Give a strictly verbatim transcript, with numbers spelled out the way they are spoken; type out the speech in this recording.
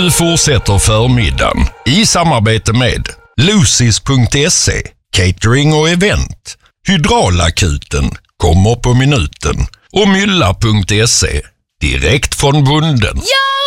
Nu fortsätter förmiddagen i samarbete med Lucis punkt se, catering och event, Hydraulakuten, kommer på minuten och Mylla punkt se, direkt från bunden. Ja!